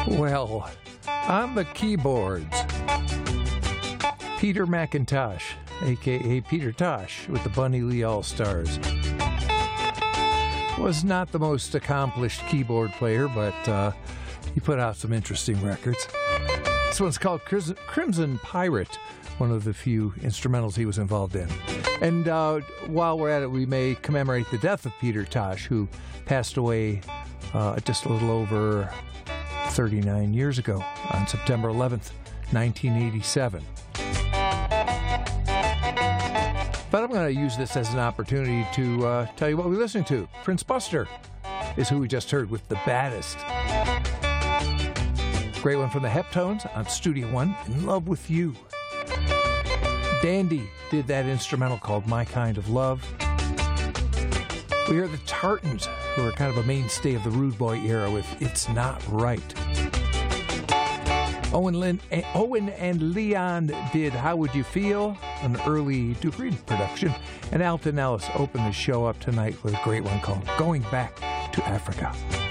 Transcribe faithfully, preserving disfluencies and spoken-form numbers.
Well, on the keyboards, Peter McIntosh, a k a. Peter Tosh, with the Bunny Lee All-Stars. Was not the most accomplished keyboard player, but uh, he put out some interesting records. This one's called Crimson Pirate, one of the few instrumentals he was involved in. And uh, while we're at it, we may commemorate the death of Peter Tosh, who passed away uh, just a little over thirty-nine years ago on September eleventh, nineteen eighty-seven. But I'm going to use this as an opportunity to uh, tell you what we're listening to. Prince Buster is who we just heard with The Baddest. Great one from the Heptones on Studio One, In Love With You. Dandy did that instrumental called My Kind of Love. We hear the Tartans, who are kind of a mainstay of the Rude Boy era with It's Not Right. Owen, Lynn, Owen and Leon did How Would You Feel, an early Duke Reed production. And Alton Ellis opened the show up tonight with a great one called Going Back to Africa.